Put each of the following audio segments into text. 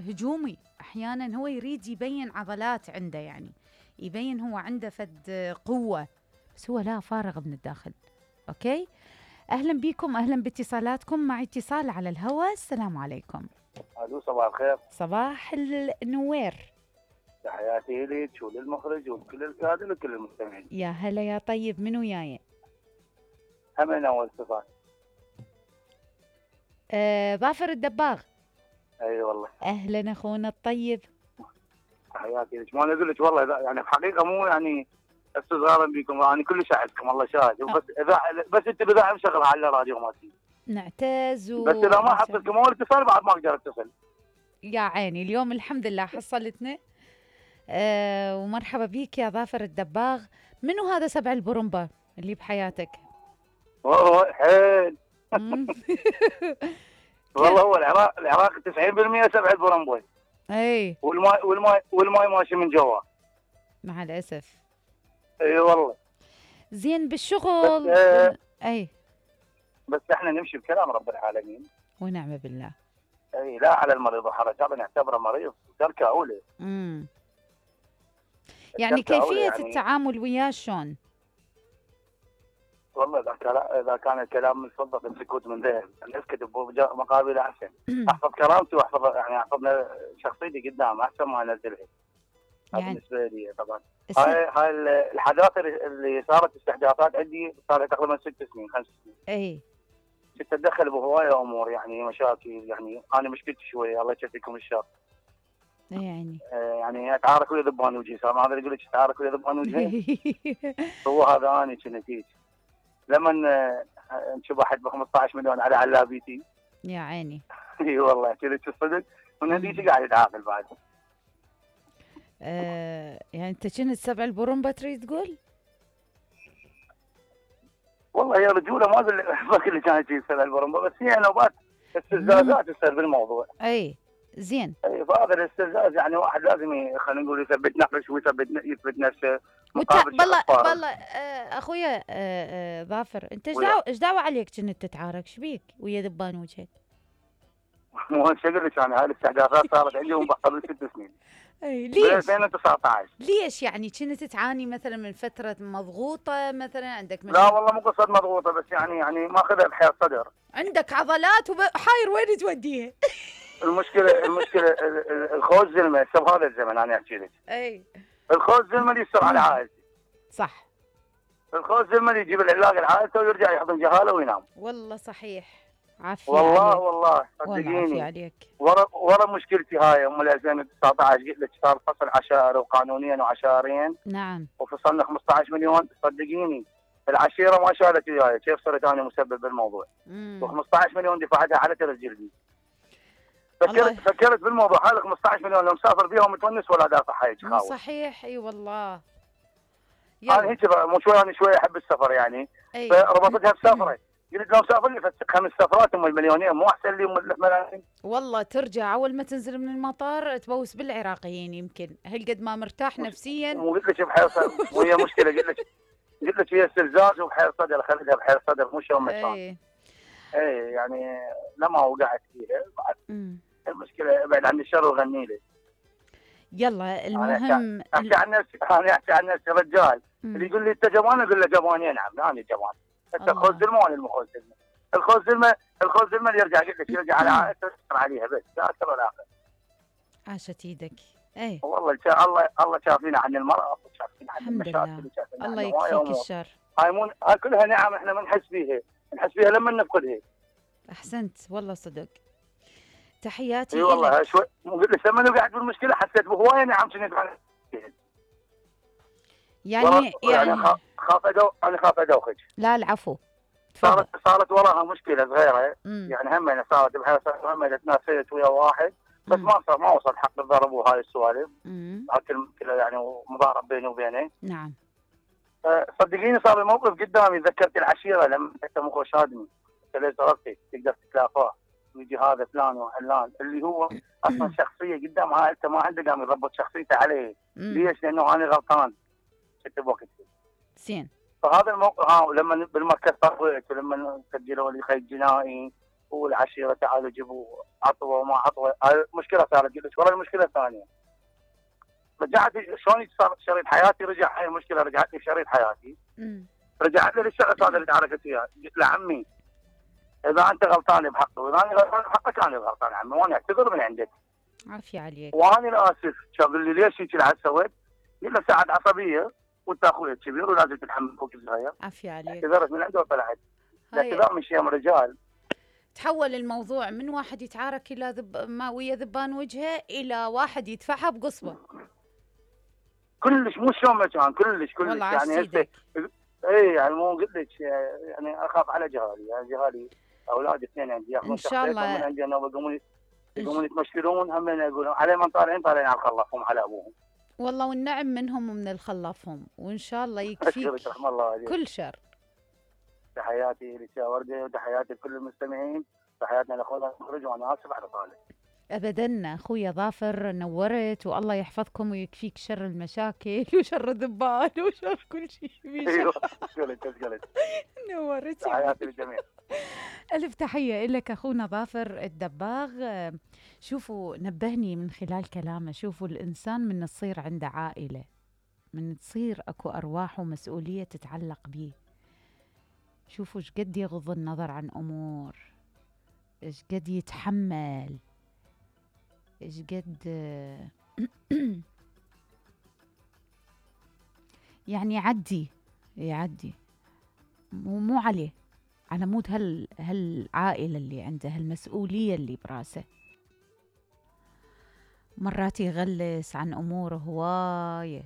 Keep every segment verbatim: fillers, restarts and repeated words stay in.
هجومي، احيانا هو يريد يبين عضلات عنده، يعني يبين هو عنده فد قوه، بس هو لا، فارغ من الداخل. اوكي، اهلا بكم، اهلا باتصالاتكم. مع اتصال على الهواء. السلام عليكم. الو، صباح الخير. صباح النوير. تحياتي لك وللمخرج وكل الكادر وكل المستمعين. يا هلا يا طيب، من وياي؟ همنا واستفاد. آه، ظافر الدباغ. اي والله. اهلا اخونا الطيب. تحياتي لك. ما أنا اقول لك والله، لا يعني حقيقه مو يعني استظهارا بكم، يعني كل شاهدكم الله شاهد. بس اذا بس انت بذاع مشغل على الراديو مالتي نعتز و... بس اذا ما حطيتكم اول اتصال بعد ما اقدر اتصل. يا عيني، اليوم الحمد لله حصلتنا. آه، ومرحبا بيك يا ظافر الدباغ. منو هذا سبع البرمبة اللي بحياتك؟ والله حيل. مم. والله هو العراق العراق تسعين بالمئة سبع البرمبوي. اي والماي والماي والماي ماشي من جوا. مع الاسف. اي والله. زين بس بالشغل آه بال... اي بس احنا نمشي بكلام رب العالمين. ونعم بالله. اي لا على المريض حرج، هذا نعتبره مريض تركه اولى. امم يعني كيفية يعني التعامل وياه شلون؟ والله اذا كان اذا كان الكلام من فضه السكوت من ذهب، نسكت بمقابل احسن. احفظ كرامتي واحفظ يعني احفظ شخصيتي قدام احسن ما انزلها. يعني بالنسبه لي طبعا هاي هاي الحداثه اللي صارت استحداثات عندي صار تقريبا ست سنين خمس سنين. اي كنت اتدخل بهوايه امور، يعني مشاكل، يعني انا مشكلتي شويه الله يكفيكم الشر. يعني آه يعني اتعارك ويا ذبان وجهي، صار هذا يقول لك اتعارك ويا ذبان وجهي. هو هذا انا كنت هيك لما انشبحت ب خمسطعش مليون على علابيتي. يا عيني. اي والله كذا الصدق، من هذيك قاعد يتعاقل بعد. آه يعني انت كنت سبع البرمبة تريد تقول؟ والله يا رجوله ما اقول لك اللي كانت تجي سبع البرمبة، بس هي نوبات استفزازات تصير بالموضوع. اي زين. اي فهذا الاستفزاز يعني واحد لازم خلينا نقول يثبت نفسه ويثبت يثبت نفسه مقابل وت... بالله بالله آه اخويا آه آه ظافر، انت ايش دعوه ايش دعوه عليك كنت تتعارك؟ ايش بيك ويا ذبان وجهك؟ مو ايش اقول لك، انا هاي الاستحداثات صارت عندي قبل ست سنين. اي ليش؟ ألفين وتسعطعش. ليش يعني كنت تعاني مثلا من فتره مضغوطه مثلا عندك مشكلة؟ لا والله مو قصه مضغوطه، بس يعني يعني ماخذها بحيل صدر. عندك عضلات وحاير وين توديها؟ المشكله المشكله الخوز زلمه سب هذا الزمن انا احكي لك. اي الخوز زلمه اللي يسر على عائلتي. صح. الخوز زلمه اللي يجيب العلاج لعائلته ويرجع يحضن جهاله وينام. والله صحيح. عافية والله عليك. والله صدقيني. عافية عليك. ورا ورا مشكلتي هاي ام ألفين وتسعطعش قلت لك صار فصل عشائر وقانونيا وعشائريا. نعم. وفصلنا خمسطعش مليون، صدقيني العشيره ما شالت وياي، كيف صرت انا مسبب بالموضوع. و15 مليون دفعتها على ترجلني. فكرت فكرت بالموضوع، هذا خمسطعش مليون لو مسافر بيهم متونس ولا دافع حاجه خاوي. صحيح اي والله. انا هيك مو شوي، انا شوي احب السفر يعني. فربطتها بسفره، قلت لو مسافر لي خمس سفرات ام المليونين مو احسن لي ام الملايين؟ والله ترجع اول ما تنزل من المطار تبوس بالعراقيين، يمكن هل قد ما مرتاح نفسيا. مو قلت لك بحيل صدر وهي مشكله، قلت لك قلت لك هي استفزاز وبحيل صدر، خليتها بحيل صدر مو شلون مشان. اي اي يعني لما وقعت فيها بعد المشكله ابعد عن الشر وغني لي. يلا المهم احكي عن نفسي، انا احكي عن نفسي رجال. اللي يقول لي انت جبان اقول له جبان. نعم انا جبان. انت خوز زلمه وانا المخوز زلمه. الخوز زلمه الخوز زلمه اللي يرجع قلت لك يرجع على عائلته عليها بس لا اكثر ولا اقل. عاشت ايدك. اي والله الله الله شافينا عن المرأة وشافينا عن المشاكل وشافينا الله يكفيك الشر. هاي مو هاي كلها نعم احنا ما نحس بيها، نحس بيها لما نفقدها. احسنت والله صدق. تحياتي. اي والله شوي قلت لك لما قاعد بالمشكله حسيت بهوايه نعم كنت يعني يعني خاف ادو انا خاف ادوخك. لا العفو. صارت صارت وراها مشكله صغيره. مم. يعني هم انا صارت بحيث هم تنافست ويا واحد بس ما صار ما وصل حق الضرب وهاي السوالف. اكل يعني مضارب بيني وبينه. نعم. صدقيني صار الموقف قدامي، ذكرت العشيره لما انت مخو شادني انت ليش ضربتي تقدر تتلافاه ويجي هذا فلان وعلان اللي هو اصلا شخصيه قدام عائلته ما عنده قام يضبط شخصيته عليه. ليش؟ لانه انا غلطان كنت بوقتها. زين. فهذا الموقف ها لما بالمركز طويت ولما سجلوا لي خيط جنائي والعشيره تعالوا جيبوا عطوه وما عطوه، هاي مشكله صارت. قلت لك والله المشكله الثانيه رجعت شلون صار شريط حياتي، رجع هاي المشكله رجعت لي شريط حياتي. امم رجعت لي للشخص هذا اللي تعاركت وياه، قلت له عمي اذا انت غلطان بحقي واذا انا غلطان بحقك انا غلطان عمي، وانا اعتذر من عندك عافية عليك. وانا الاسف. شغل لي ليش هيك العب سويت؟ قلت له ساعد عصبيه وانت اخوي الكبير ولازم تتحمل اخوك الصغير. عافية عليك. اعتذرت من عنده وطلعت. هاي الاعتذار من شيم رجال. تحول الموضوع من واحد يتعارك الى ذب ما ويا ذبان وجهه الى واحد يدفعها بقصبه. كلش مو شلون ما كان، كلش كلش والله يعني هسه. عسيدك. اي يعني مو قلت لك يعني اخاف على جهالي، يعني جهالي اولاد اثنين عندي ياخذون إن شاء الله. من عندي انا ويقومون إن يقومون يتمشكلون هم يقولون على من طالعين طالعين على خلفهم على ابوهم. والله والنعم منهم ومن الخلافهم، وان شاء الله يكفيك رحم الله عليك. كل شر. تحياتي لشا وردة وتحياتي لكل المستمعين، تحياتنا لاخونا خرج وانا اسف على طالع. ابدا اخويا ظافر، نورت والله يحفظكم ويكفيك شر المشاكل وشر الذبان وشر كل شيء. ايوه قلت قلت نورت. تحياتي للجميع. ألف تحية لك أخونا ظافر الدباغ. شوفوا نبهني من خلال كلامه، شوفوا الإنسان من تصير عنده عائلة، من تصير أكو أرواح ومسؤولية تتعلق به، شوفوا ايش قد يغض النظر عن أمور، ايش قد يتحمل، ايش قد يعني يعدي يعدي مو مو عليه، على مود هال هالعائلة اللي عنده، هالمسؤولية اللي براسه. مرات يغلس عن أموره هواية،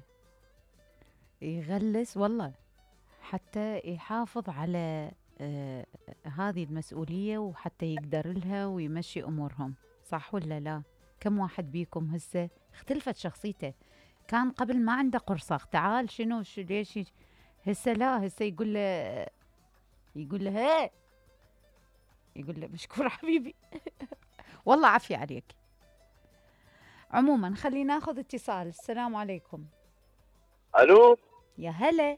يغلس والله حتى يحافظ على آه هذه المسؤولية وحتى يقدر لها ويمشي أمورهم، صح ولا لا؟ كم واحد بيكم هسه اختلفت شخصيته، كان قبل ما عنده قرصاخ تعال شنو شو ليش، هسه لا، هسه يقول له يقول له هي، يقول له مشكور حبيبي. والله عافية عليك. عموما خلينا ناخذ اتصال. السلام عليكم. الو يا هلا.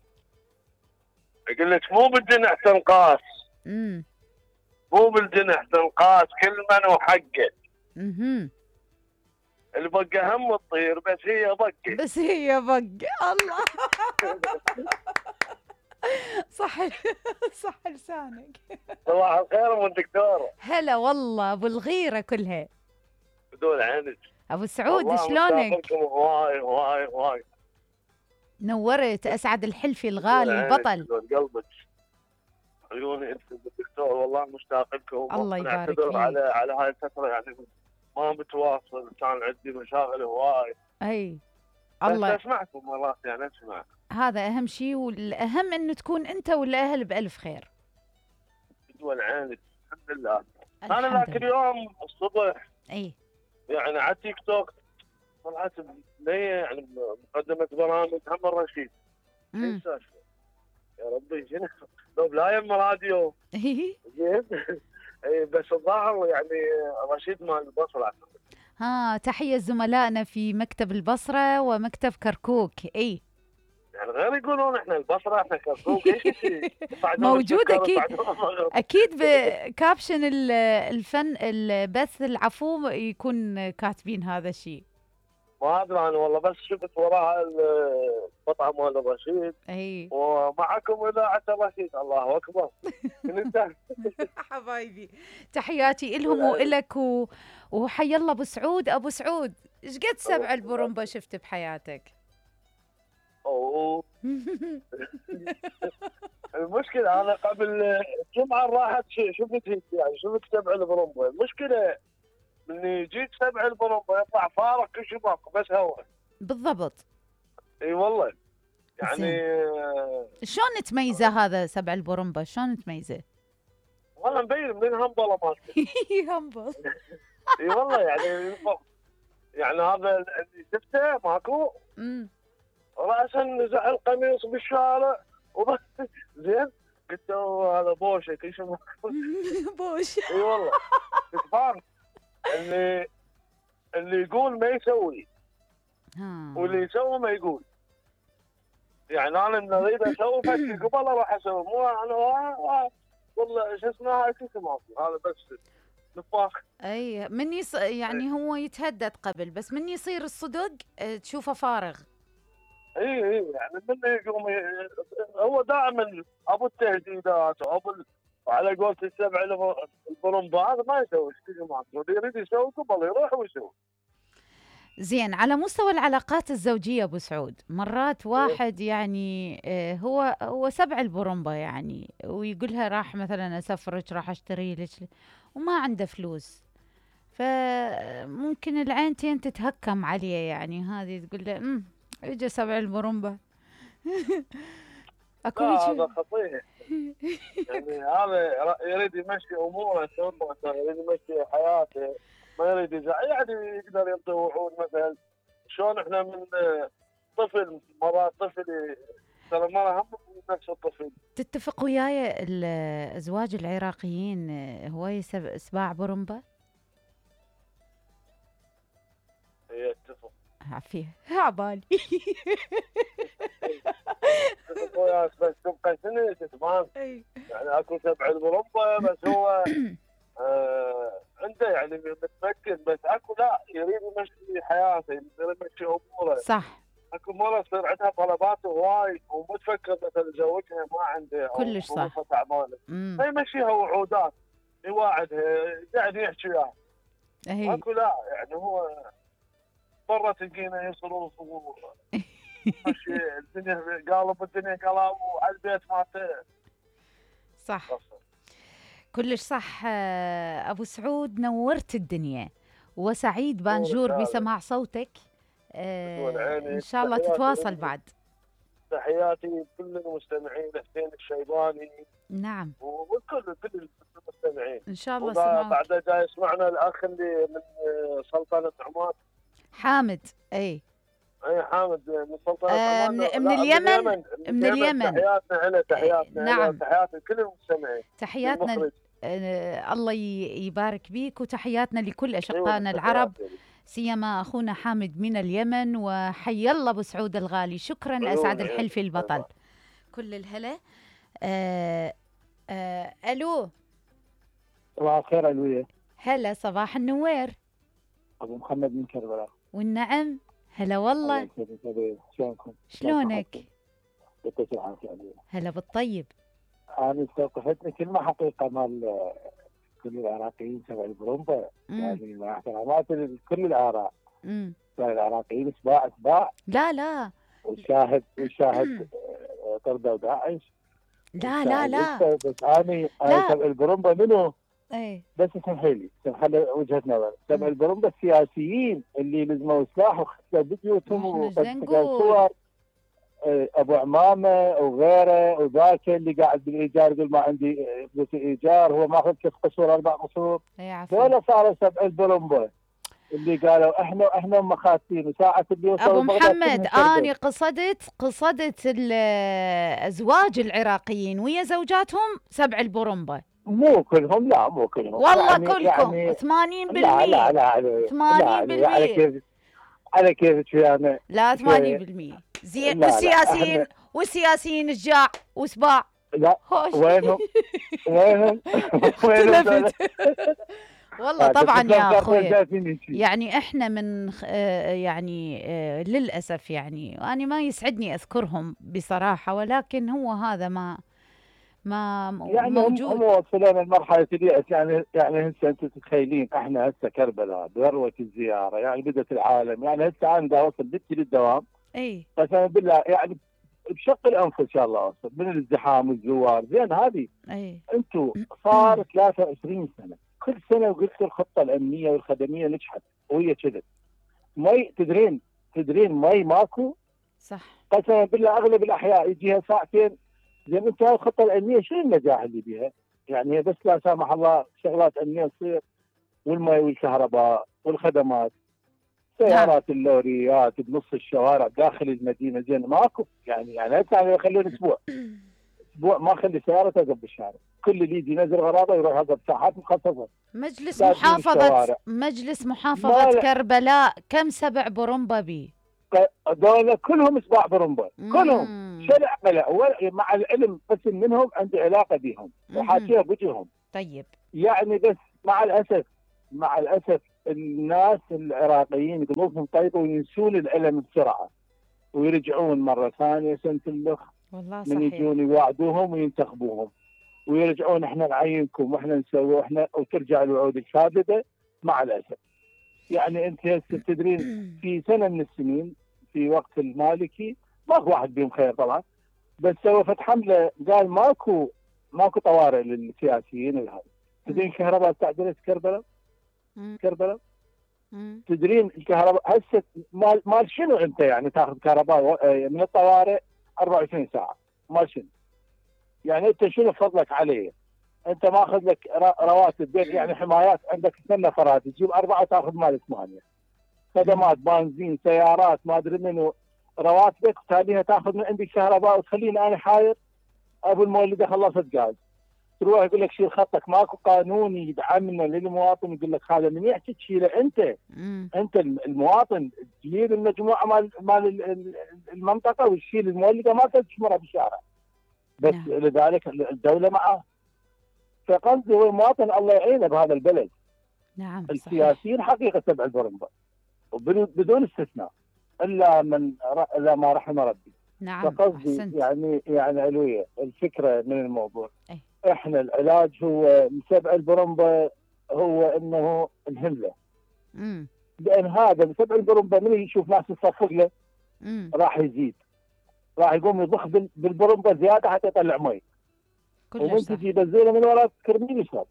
اقول لك مو بالجنح تنقاس، امم مو بالجنح تنقاس، كل من وحقه. اها البقه هم تطير بس هي بقه. بس هي بق. الله. صح صح لسانك. صباح الخير ام الدكتوره. هلا والله ابو الغيره كلها. بدون عينك ابو سعود شلونك؟ هواي هواي هواي. نورت. اسعد الحلفي الغالي البطل. قلبك عيوني انت الدكتور، والله مشتاق لكم. الله يبارك فيك. على على هاي الفتره يعني ما بتواصل، كان عندي مشاغل هواي. اي الله. بس اسمعكم مرات يعني اسمع. هذا اهم شيء، والاهم انه تكون انت والاهل بالف خير. بدون عينك الحمد لله. انا ذاك اليوم الصبح اي يعني على تيك توك طلعت بنيه يعني مقدمه برامج هم الرشيد. امم يا ربي شنو لو لا يم راديو زين. اي بس الظاهر يعني رشيد مال البصره. ها تحيه زملائنا في مكتب البصره ومكتب كركوك. اي يعني غير يقولون احنا البصره احنا كركوك ايش شيء موجود اكيد اكيد بكابشن الفن البث العفو يكون كاتبين هذا الشيء. ما ادري انا والله، بس شفت وراها القطعه مال الرشيد. اي ومعكم اذاعه الرشيد. الله اكبر. حبايبي تحياتي لهم والك و... وحي الله ابو سعود. ابو سعود ايش قد سبع البرمبه شفت بحياتك؟ اوه المشكله انا قبل الجمعه راحت شفت يعني شفت سبع البرمبه. المشكله مني جيت سبع البرمبه يطلع فارق كل شيء ماكو بس هواء. بالضبط. اي والله يعني شلون تميزه هذا سبع البرمبه؟ شلون تميزه؟ والله مبين من همبله مالته. همبل. اي والله يعني يعني هذا اللي شفته ماكو. امم راسا نزع القميص بالشارع وبس زين قلت له هذا بوشه كل شيء بوش. اي والله تفهم اللي اللي يقول ما يسوي واللي يسوي ما يقول. يعني انا من اريد اسوي فشي قبل اروح اسوي، مو انا والله شو اسمه هاي كل ماكو، هذا بس نفاخ. اي من يص... يعني هو يتهدد قبل، بس من يصير الصدق آه، تشوفه فارغ. اي اي يعني من يقوم ي- هو دائما ابو التهديدات وابو ال- وعلى قولة السبع الب- البرمبة، هذا ما يسوي شيء معك، اللي يريد يسوي قبل يروح ويسوي. زين، على مستوى العلاقات الزوجية ابو سعود، مرات واحد يعني آه، هو هو سبع البرمبة يعني، ويقولها راح مثلا اسفرك، راح اشتري لك، وما عنده فلوس، فممكن العينتين تتهكم عليه، يعني هذه تقول له امم اجى سبع البرمبة. اكو لا هيك. هذا خطير. يعني هذا ر- يريد يمشي اموره سوته، يريد يمشي حياته، ما يريد يزعل، يعني يقدر يعطي وعود مثلا. شلون احنا من آه، طفل، مرات طفل ترى ما هم نفس الطفل. تتفق وياي الازواج العراقيين آه، هواي سب- سباع برمبة؟ هي اتفق عافية عبالي. اتفق وياك، بس تبقى سنه تتفهم. أي. يعني اكو سبع البرمبة، بس هو آه عنده يعني متمكن، بس اكو لا يريد يمشي حياته، يريد يمشي اموره. صح، اكو مرة تصير عندها طلبات هواي ومو تفكر مثلا زوجها ما عنده او كلش صح. ظروفها تعبانه، امم فيمشيها وعودات، يواعدها، قاعد يحكي وياها. هي. اكو لا يعني هو برا تلقينا يصرف ومشي الدنيا، قالب الدنيا قلب، وعلى البيت مالته صح، قصر. كلش صح. آه، ابو سعود نورت الدنيا، وسعيد نور بانجور الهلا. بسماع صوتك. نور آه، عيني. ان شاء الله تحياتي تتواصل لك. بعد. تحياتي لكل المستمعين، حسين الشيباني نعم، وكل كل المستمعين. ان شاء الله وبعد سمعوك. بعد جاي يسمعنا الاخ اللي من سلطنه عمان. حامد. اي اي حامد من سلطنه آه، عمان. من, لا، من اليمن. من اليمن. تحياتنا له، تحياتنا له، نعم. تحياتي لكل المستمعين. تحياتنا. المخرج. آه، الله ي- يبارك بيك، وتحياتنا لكل اشقائنا أيوة، العرب، تحياتي. سيما اخونا حامد من اليمن. وحي الله ابو سعود الغالي، شكرا. عيوني، اسعد عيوني. الحلف البطل. أيوة. كل الهلا. آه آه الو. صباح الخير علوية. هلا، صباح النوير. ابو محمد من كربلاء. والنعم، هلا والله. الله يسعدك. شلونكم؟ شلونك؟ يعطيك العافية علوية. هلا بالطيب. انا استوقفتني كلمة حقيقة مال كل العراقيين تبع البرومبا، مم. يعني مع احترامات كل الاراء، مم. العراقيين سباع سباع، لا لا والشاهد والشاهد آه، طردوا داعش. لا لا لا بس اني لا. انا تبع البرومبا منو؟ ايه. بس اسمحي لي، اسمحي لي وجهة نظر، تبع مم. البرومبا السياسيين اللي لزموا سلاح وخسروا بيوتهم احنا وقد ايش نقول؟ صور ابو عمامه وغيره، وذاك اللي قاعد بالايجار يقول ما عندي فلوس ايجار، هو ماخذ ثلاث قصور اربع قصور. ايه عفوا. ولا صاروا سبع البرمبه اللي قالوا احنا احنا مخاتين وساعه اللي وصلوا ابو بغداد محمد، كلهم اني قصدت قصدت الازواج العراقيين ويا زوجاتهم سبع البرمبه. مو كلهم، لا مو كلهم والله يعني كلكم يعني ثمانين لا لا بالمية. لا على ثمانين لا على بالمية. كيف على كيف شويه. لا ثمانين بالمية. زين. لا، لا، والسياسيين إحنا- والسياسيين شجاع وسباع. لا هوش. وينهم وينهم وينهم دول؟ اختلفت. والله طبعا يا اخوي، اخوي يعني احنا من خ- آه، يعني آه، للاسف يعني، وانا ما يسعدني اذكرهم بصراحه، ولكن هو هذا ما ما م- يعني هم موجود. هم وصلنا لمرحله اليأس. يعني يعني هسه انتم تتخيلين احنا هسه كربلاء بذروه الزياره، يعني بدت العالم، يعني هسه انا دا اوصل بنتي للدوام اي قسما بالله، يعني بشق الانف ان شاء الله اوصل من الازدحام والزوار. زين هذه اي انتم صار ثلاثة وعشرين سنه، كل سنه وقلت الخطه الامنيه والخدميه نجحت وهي كذا. مي تدرين تدرين مي ماكو صح. قسما بالله، اغلب الاحياء يجيها ساعتين. زين انت هاي الخطه الامنيه شنو النجاح اللي بيها؟ يعني هي بس لا سامح الله شغلات امنيه تصير، والمي والكهرباء والخدمات، سيارات اللوريات بنص الشوارع داخل المدينه. زين ماكو، يعني يعني هسه يخلون اسبوع اسبوع ما خلي سياره توقف بالشارع، كل اللي يجي ينزل غراضه يروح يوقف ساحات مخصصه. مجلس لا محافظة الشوارع. مجلس محافظة ما- كربلاء كم سبع برمبة بي؟ هذول كلهم سباع برمبه، كلهم مم. شرع بلا مع العلم قسم منهم عنده علاقه بهم وحاكيها بوجههم. طيب يعني بس مع الاسف مع الاسف الناس العراقيين قلوبهم طيبه وينسون العلم بسرعه ويرجعون مره ثانيه سنه اللخ والله من صحيح. يجون يوعدوهم وينتخبوهم ويرجعون احنا نعينكم واحنا نسوي واحنا وترجع الوعود الكاذبه مع الاسف. يعني انت هسه تدرين في سنه من السنين في وقت المالكي ماكو واحد بهم خير طبعا، بس سوى فتح حمله قال ماكو ماكو طوارئ للسياسيين وهذا. تدرين الكهرباء استعجلت كربلاء؟ كربلاء؟ تدرين الكهرباء هسه مال مال شنو انت يعني تاخذ كهرباء من الطوارئ أربعة وعشرين ساعه؟ مال شنو؟ يعني انت شنو فضلك عليه؟ انت ماخذ لك رواتب يعني حمايات عندك ثمان نفرات تجيب اربعه تاخذ مال ثمانيه. خدمات بنزين سيارات ما ادري منو رواتبك وتاليها تاخذ من عندي كهرباء وتخليني انا حاير ابو المولده خلصت غاز. تروح يقول لك شيل خطك ماكو قانون يدعمنا للمواطن يقول لك هذا من يحكي تشيله انت. مم. انت المواطن تجيب المجموعه مال مال المنطقه وتشيل المولده ما تشمرها بالشارع. بس نعم. لذلك الدوله معه. فقصدي هو المواطن الله يعينه بهذا البلد. نعم السياسيين حقيقه تبع البرنبا وبدون استثناء الا من الا ما رحم ربي. نعم فقصدي أحسنت. يعني يعني علويه الفكره من الموضوع. أي. احنا العلاج هو سبع البرنبا هو انه نهمله. امم لان هذا سبع البرنبا من يشوف ناس تصفق له امم راح يزيد، راح يقوم يضخ بال- بالبرنبا زياده حتى يطلع مي، كلش ومن صح. تجي بزيله من وراء كرميل يشرب.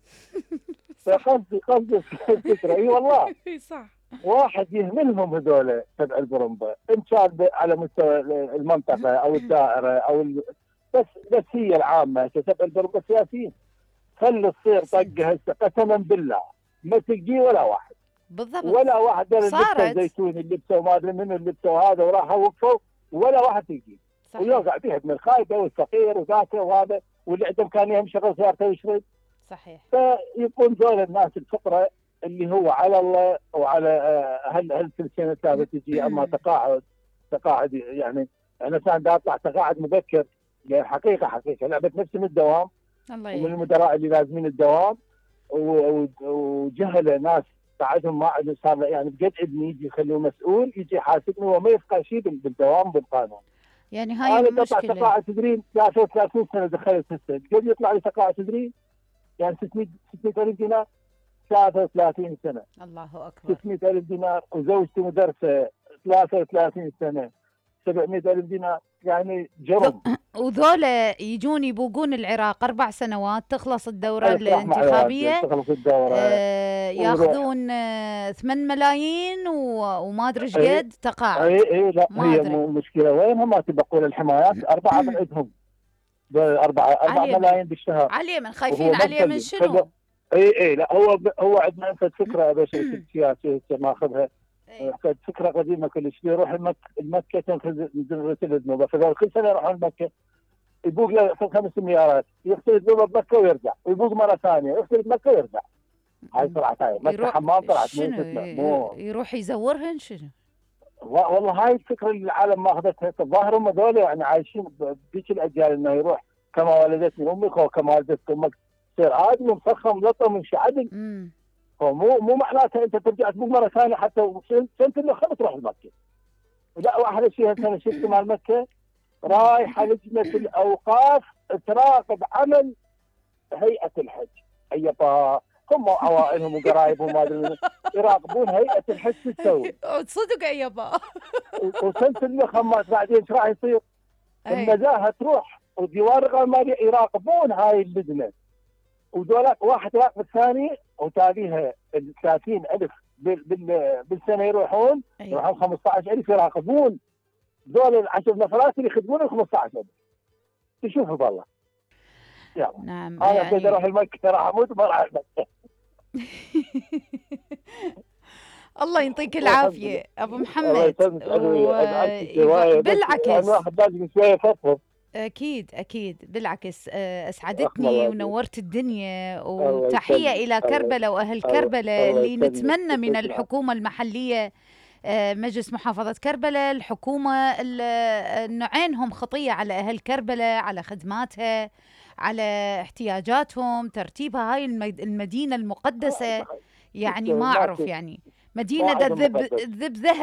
فقصدي قصدي الفكره اي والله صح. واحد يهملهم هذول تبع البرنبا ان كان على مستوى المنطقه او الدائره او ال... بس بس هي العامه تبع البرنبا السياسيين. خلي تصير طقه هسه قسما بالله ما تلقي ولا واحد بالضبط. ولا واحد اللي صارت. لبسوا زيتون اللي لبسوا ما ادري منو اللي لبسوا هذا وراحوا وقفوا ولا واحد تلقي. صحيح. ويوقع فيها ابن الخايبه والفقير وذاك وهذا واللي عنده امكانيه يشغل سيارته ويشرب. صحيح. فيكون ذول الناس الفقره اللي هو على الله وعلى آه، هل هل كل سنه ثابت تجي اما تقاعد تقاعد يعني انا كان دا اطلع تقاعد مبكر يعني حقيقه حقيقه لعبت نفسي من الدوام الله ومن يعين. المدراء اللي لازمين الدوام و- و- وجهل ناس قاعدهم ما عندهم صار يعني بقد ابني يجي يخلوه مسؤول يجي يحاسبني وما يفقه شيء بال- بالدوام بالقانون. يعني هاي انا تطلع المشكلة. تقاعد تدرين ثلاثة وثلاثين سنه دخلت هسه قد يطلع لي تقاعد تدرين يعني ستمئة ستمئة ألف دينار ثلاثة وثلاثين سنه الله أكبر. ستمئة ألف دينار وزوجتي مدرسه ثلاثة وثلاثين سنه سبعمئة ألف دينار يعني جرم. وذولا يجون يبوقون العراق أربع سنوات تخلص الدورة ألف رحمة الانتخابية. عيال، تخلص الدورة آه ياخذون آه ثمان ملايين و- وما ادري ايش أي. قد تقاعد. اي اي لا ما هي أدري. مو مشكله وينهم ما تبقون الحمايات اربعه من عندهم أربعة أربعة على اليمن. ملايين بالشهر. على اليمن خايفين وهو على اليمن مسلم. شنو؟ اي اي لا هو ب... هو عندنا انت فكره يا باشا السياسيه ماخذها إيه. فكره قديمه كلش يروح المك... المكه تنخذ يغسل ذنوبه فقال كل سنه يروح المكه يبوق له خمس مليارات يغسل ذنوبه بمكه ويرجع ويبوق مره ثانيه يغسل بمكه ويرجع. هاي طلعت هاي مكه يروح- حمام طلعت مو شنو تسمع ي- مو يروح يزورهن شنو؟ و- والله هاي الفكره اللي العالم ماخذتها الظاهر هم هذول يعني عايشين بذيك الاجيال انه يروح كما ولدتني امك او كما ولدتك امك تصير عادي مفخم لطم من شعب. امم هو مو مو معناته انت ترجع تبوق مره ثانيه حتى سنه اللي خلت تروح لمكه. لا واحد شيء هالسنه شفت مال مكه رايحه لجنه الاوقاف تراقب عمل هيئه الحج. ايبا هم عوائلهم وقرايبهم وما ادري منو يراقبون هيئه الحج شو تسوي. صدق يابا. وسنه اللي خمات بعدين ايش راح يصير؟ النزاهه تروح وديوان الرقابه الماليه يراقبون هاي اللجنه ودولات واحد يراقب الثاني وتاليها ال ثلاثين ألف بال بال بالسنه يروحون يروحون خمسة عشر ألف يراقبون دول العشر نفرات اللي يخدمون ال خمسة عشر ألف. تشوفوا بالله يلا نعم انا يعني بدي اروح المكه راح اموت ما راح المكه. الله يعطيك العافيه ابو الله محمد. يسلمك علوي ازعلت و- الجوايه بالعكس يعني واحد لازم شويه يفضفض. اكيد اكيد بالعكس آه، رحم اسعدتني الله ونورت الدنيا الله وتحيه يسلمك. الى الله- كربلاء واهل الله- كربلاء الله اللي يسلمك. نتمنى من يعطيك الحكومه المحليه آه، مجلس محافظة كربلاء، الحكومة، النوعين هم خطية على أهل كربلاء، على خدماتها، على احتياجاتهم، ترتيبها. هاي المدينة المقدسة، يعني ما أعرف، يعني مدينة ذب ذب ذهب